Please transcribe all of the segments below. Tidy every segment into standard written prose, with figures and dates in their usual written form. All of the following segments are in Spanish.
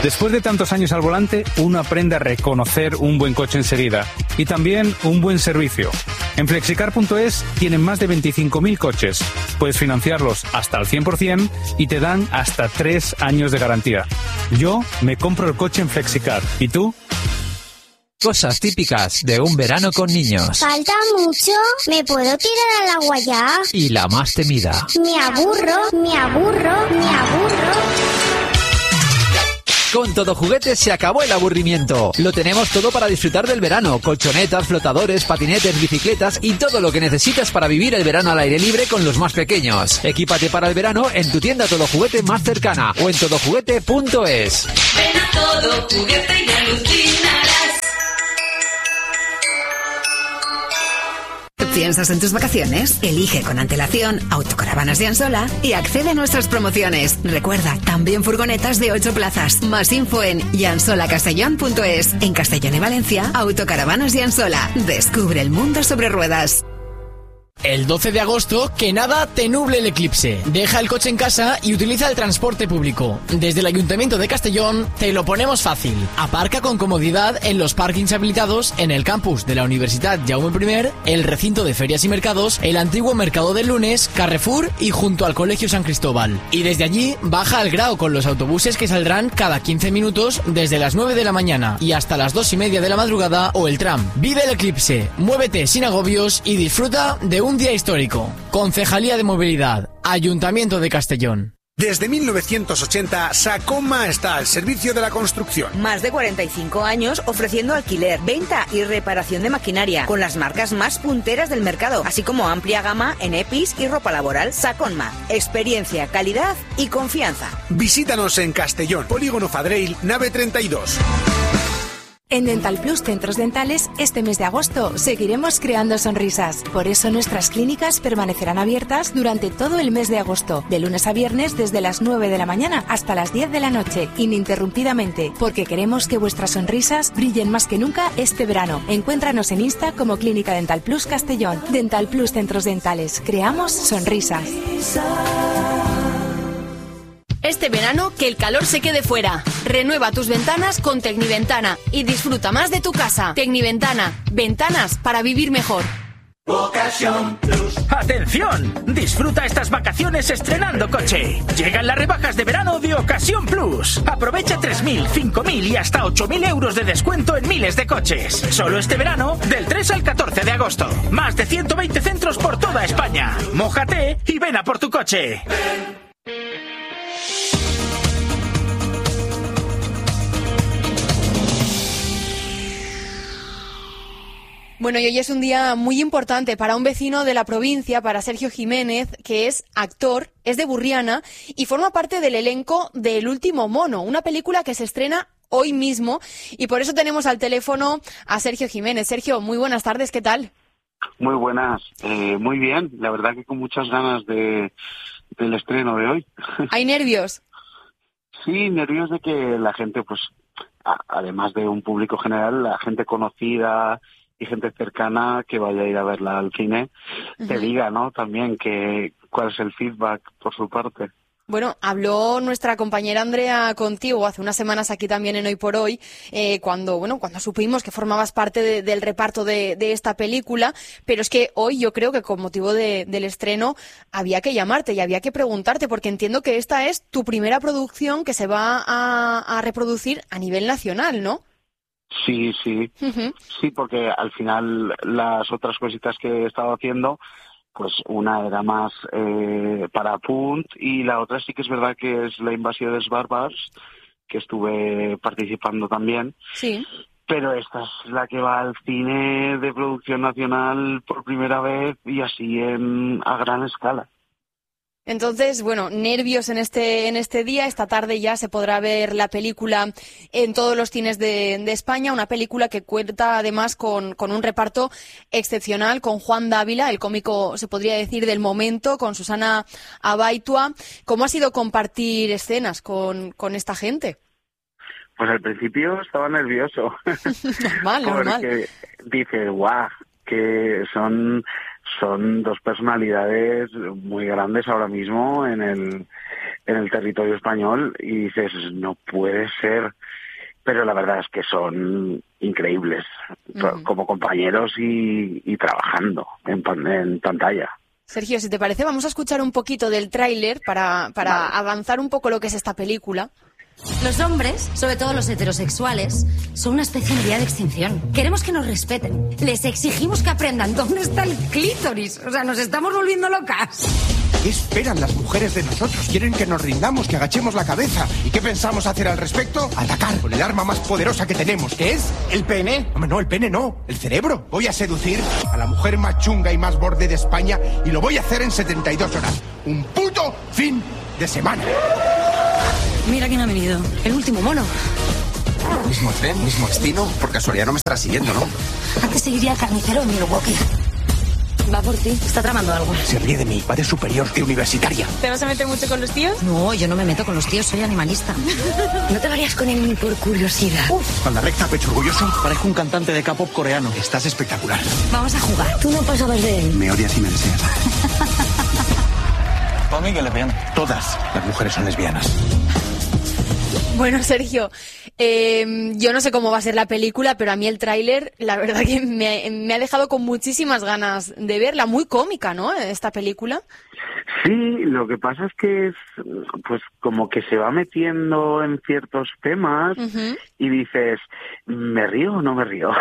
Después de tantos años al volante, uno aprende a reconocer un buen coche enseguida y también un buen servicio. En Flexicar.es tienen más de 25.000 coches. Puedes financiarlos hasta al 100% y te dan hasta 3 años de garantía. Yo me compro el coche en Flexicar. ¿Y tú? Cosas típicas de un verano con niños. ¿Falta mucho? ¿Me puedo tirar al agua ya? Y la más temida. Me aburro. Con Todo Juguetes se acabó el aburrimiento. Lo tenemos todo para disfrutar del verano. Colchonetas, flotadores, patinetes, bicicletas y todo lo que necesitas para vivir el verano al aire libre con los más pequeños. Equípate para el verano en tu tienda Todo Juguete más cercana o en todojuguete.es. Ven a Todo Juguete y alucinarás. ¿Piensas en tus vacaciones? Elige con antelación Autocaravanas de Ansola y accede a nuestras promociones. Recuerda, también furgonetas de 8 plazas. Más info en yansolacastellón.es. En Castellón y Valencia, Autocaravanas de Ansola. Descubre el mundo sobre ruedas. El 12 de agosto, que nada te nuble el eclipse. Deja el coche en casa y utiliza el transporte público. Desde el Ayuntamiento de Castellón te lo ponemos fácil. Aparca con comodidad en los parkings habilitados en el campus de la Universidad Jaume I, el recinto de ferias y mercados, el antiguo Mercado del Lunes, Carrefour y junto al Colegio San Cristóbal. Y desde allí baja al Grao con los autobuses que saldrán cada 15 minutos desde las 9 de la mañana y hasta las 2:30 de la madrugada o el tram. Vive el eclipse, muévete sin agobios y disfruta de un día histórico. Concejalía de Movilidad, Ayuntamiento de Castellón. Desde 1980, Sacoma está al servicio de la construcción. Más de 45 años ofreciendo alquiler, venta y reparación de maquinaria con las marcas más punteras del mercado, así como amplia gama en EPIs y ropa laboral. Sacoma, experiencia, calidad y confianza. Visítanos en Castellón, Polígono Fadreil, nave 32. En Dental Plus Centros Dentales, este mes de agosto seguiremos creando sonrisas. Por eso nuestras clínicas permanecerán abiertas durante todo el mes de agosto, de lunes a viernes desde las 9 de la mañana hasta las 10 de la noche, ininterrumpidamente, porque queremos que vuestras sonrisas brillen más que nunca este verano. Encuéntranos en Insta como Clínica Dental Plus Castellón. Dental Plus Centros Dentales. Creamos sonrisas. Este verano, que el calor se quede fuera. Renueva tus ventanas con Tecniventana y disfruta más de tu casa. Tecniventana, ventanas para vivir mejor. Ocasión Plus. ¡Atención! Disfruta estas vacaciones estrenando coche. Llegan las rebajas de verano de Ocasión Plus. Aprovecha 3.000, 5.000 y hasta 8.000 euros de descuento en miles de coches. Solo este verano, del 3 al 14 de agosto. Más de 120 centros por toda España. Mójate y ven a por tu coche. Bueno, y hoy es un día muy importante para un vecino de la provincia, para Sergio Jiménez, que es actor, es de Burriana y forma parte del elenco de El último mono, una película que se estrena hoy mismo y por eso tenemos al teléfono a Sergio Jiménez. Sergio, muy buenas tardes, ¿qué tal? Muy buenas, muy bien, la verdad que con muchas ganas del estreno de hoy. ¿Hay nervios? Sí, nervios de que la gente, pues, además de un público general, la gente conocida y gente cercana que vaya a ir a verla al cine, te diga, ¿no? También cuál es el feedback por su parte. Bueno, habló nuestra compañera Andrea contigo hace unas semanas aquí también en Hoy por Hoy, cuando supimos que formabas parte del reparto de esta película, pero es que hoy yo creo que con motivo del estreno había que llamarte y había que preguntarte, porque entiendo que esta es tu primera producción que se va a reproducir a nivel nacional, ¿no? Sí, sí, porque al final las otras cositas que he estado haciendo, pues una era más para Punt y la otra sí que es verdad que es La invasión de los bárbaros, que estuve participando también. Sí. Pero esta es la que va al cine de producción nacional por primera vez y así a gran escala. Entonces, bueno, nervios en este día. Esta tarde ya se podrá ver la película en todos los cines de España. Una película que cuenta además con un reparto excepcional, con Juan Dávila, el cómico, se podría decir, del momento, con Susana Abaitua. ¿Cómo ha sido compartir escenas con esta gente? Pues al principio estaba nervioso. Normal. Porque dice, guau, que son son dos personalidades muy grandes ahora mismo en el territorio español y dices, no puede ser, pero la verdad es que son increíbles como compañeros y trabajando en pantalla. Sergio, si te parece, vamos a escuchar un poquito del tráiler para avanzar un poco lo que es esta película. Los hombres, sobre todo los heterosexuales, son una especie en vía de extinción. Queremos que nos respeten. Les exigimos que aprendan dónde está el clítoris. O sea, nos estamos volviendo locas. ¿Qué esperan las mujeres de nosotros? Quieren que nos rindamos, que agachemos la cabeza. ¿Y qué pensamos hacer al respecto? Atacar con el arma más poderosa que tenemos, que es el pene. No, el pene no, el cerebro. Voy a seducir a la mujer más chunga y más borde de España y lo voy a hacer en 72 horas. Un puto fin de semana. Mira quién ha venido. El último mono. Mismo tren, mismo destino. Por casualidad no me estarás siguiendo, ¿no? Antes seguiría el carnicero en Milwaukee. Va por ti. Está tramando algo. Se ríe de mí. Va de superior, de universitaria. ¿Te vas a meter mucho con los tíos? No, yo no me meto con los tíos. Soy animalista. No te varías con él ni por curiosidad. Con la recta, pecho orgulloso. Parezco un cantante de K-pop coreano. Estás espectacular. Vamos a jugar. Tú no pasabas de él. Me odias y me deseas. Para mí que lesbiana. Todas las mujeres son lesbianas. Bueno, Sergio, yo no sé cómo va a ser la película, pero a mí el tráiler, la verdad que me ha dejado con muchísimas ganas de verla. Muy cómica, ¿no?, esta película. Sí, lo que pasa es que es, pues, como que se va metiendo en ciertos temas y dices, ¿me río o no me río?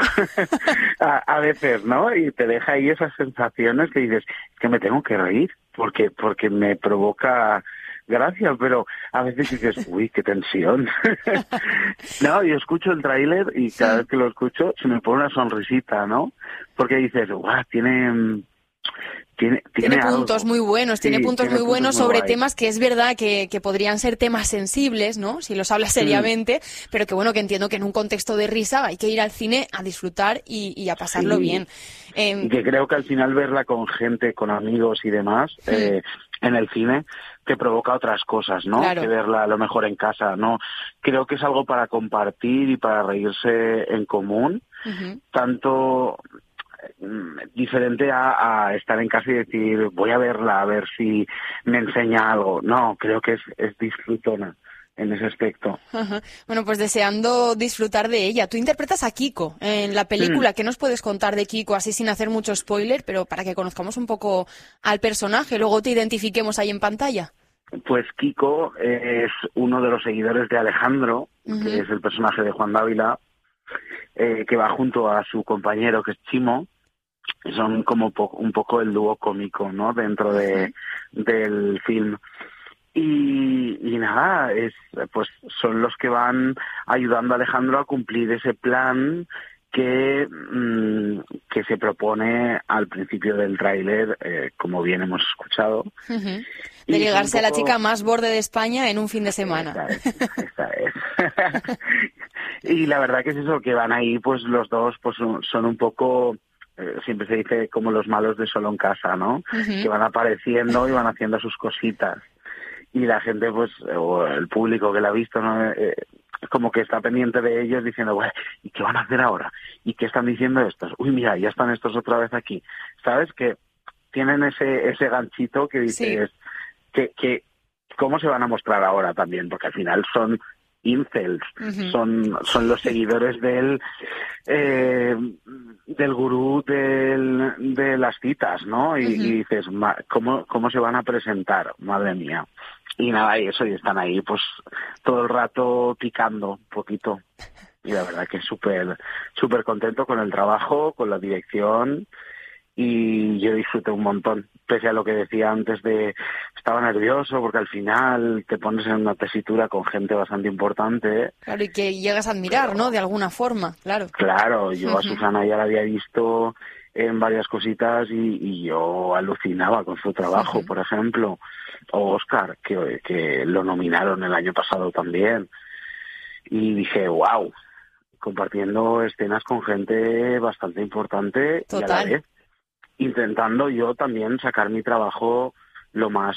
a veces, ¿no? Y te deja ahí esas sensaciones que dices, es que me tengo que reír porque me provoca gracia, pero a veces dices, uy, qué tensión. No, yo escucho el tráiler y cada vez que lo escucho se me pone una sonrisita, ¿no? Porque dices, guau, tiene puntos muy buenos, sí, tiene puntos muy buenos sobre guay. Temas que es verdad que podrían ser temas sensibles, ¿no?, si los hablas seriamente, pero que bueno, que entiendo que en un contexto de risa hay que ir al cine a disfrutar y a pasarlo bien. Y que creo que al final verla con gente, con amigos y demás, en el cine, te provoca otras cosas, ¿no? Claro. Que verla a lo mejor en casa, ¿no? Creo que es algo para compartir y para reírse en común, tanto diferente a estar en casa y decir, voy a verla, a ver si me enseña algo. No, creo que es disfrutona en ese aspecto. Ajá. Bueno, pues deseando disfrutar de ella. Tú interpretas a Kiko en la película. ¿Qué nos puedes contar de Kiko, así sin hacer mucho spoiler, pero para que conozcamos un poco al personaje, luego te identifiquemos ahí en pantalla? Pues Kiko es uno de los seguidores de Alejandro, que es el personaje de Juan Dávila, que va junto a su compañero, que es Chimo. Son como un poco el dúo cómico, ¿no?, dentro del film. Y nada, pues son los que van ayudando a Alejandro a cumplir ese plan que se propone al principio del tráiler, como bien hemos escuchado. De ligarse a la chica más borde de España en un fin de semana. Esta es. Y la verdad que es eso, que van ahí, pues los dos pues son un poco... siempre se dice como los malos de Solo en Casa, ¿no? Que van apareciendo y van haciendo sus cositas. Y la gente, pues, o el público que la ha visto, ¿no?, como que está pendiente de ellos diciendo, bueno, ¿y qué van a hacer ahora? ¿Y qué están diciendo estos? Uy, mira, ya están estos otra vez aquí. ¿Sabes? Que tienen ese ganchito que dices, que ¿cómo se van a mostrar ahora también? Porque al final son incels, son los seguidores del gurú de las citas, ¿no? Y dices, ¿cómo se van a presentar? Madre mía. Y nada, y eso, y están ahí pues todo el rato picando un poquito. Y la verdad que súper contento con el trabajo, con la dirección, y yo disfruté un montón, pese a lo que decía antes de estaba nervioso porque al final te pones en una tesitura con gente bastante importante. Claro, y que llegas a admirar, ¿no?, de alguna forma, claro. Claro, yo a Susana ya la había visto en varias cositas y yo alucinaba con su trabajo, por ejemplo, o Oscar, que lo nominaron el año pasado también, y dije, wow, compartiendo escenas con gente bastante importante. Total. Y a la vez intentando yo también sacar mi trabajo lo más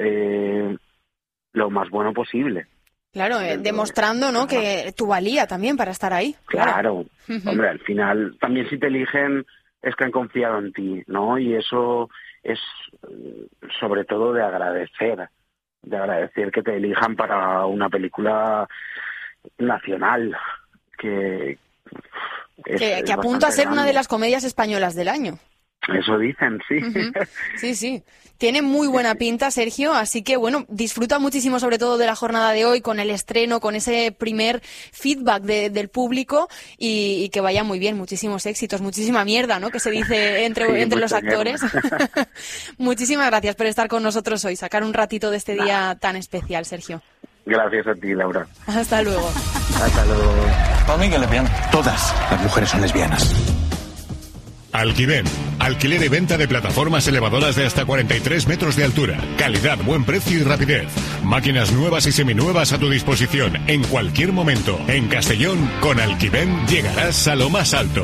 bueno posible. Claro, demostrando, ¿no?, que tu valía también para estar ahí. Claro. Hombre, al final también si te eligen es que han confiado en ti, ¿no? Y eso es sobre todo de agradecer que te elijan para una película nacional que apunta a ser grande. una de las comedias españolas del año. Eso dicen, sí. Sí. Tiene muy buena pinta, Sergio, así que bueno, disfruta muchísimo sobre todo de la jornada de hoy, con el estreno, con ese primer feedback del público y que vaya muy bien, muchísimos éxitos, muchísima mierda, ¿no?, que se dice entre los actores. Muchísimas gracias por estar con nosotros hoy, sacar un ratito de este día tan especial, Sergio. Gracias a ti, Laura. Hasta luego. Hasta luego. Para mí que lesbiana. Todas las mujeres son lesbianas. Alquiven, alquiler y venta de plataformas elevadoras de hasta 43 metros de altura. Calidad, buen precio y rapidez. Máquinas nuevas y seminuevas a tu disposición en cualquier momento. En Castellón, con Alquiven llegarás a lo más alto.